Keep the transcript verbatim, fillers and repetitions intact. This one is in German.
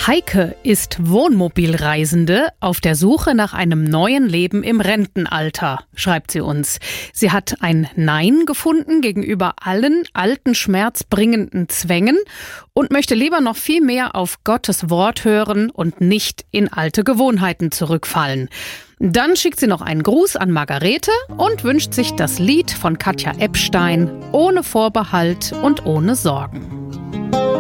Heike ist Wohnmobilreisende auf der Suche nach einem neuen Leben im Rentenalter, schreibt sie uns. Sie hat ein Nein gefunden gegenüber allen alten, schmerzbringenden Zwängen und möchte lieber noch viel mehr auf Gottes Wort hören und nicht in alte Gewohnheiten zurückfallen. Dann schickt sie noch einen Gruß an Margarete und wünscht sich das Lied von Katja Epstein, ohne Vorbehalt und ohne Sorgen.